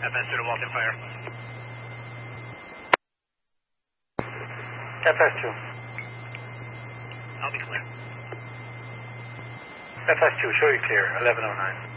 FS2 to Walton Fire. FS2. I'll be clear. FS2, show you clear, 1109.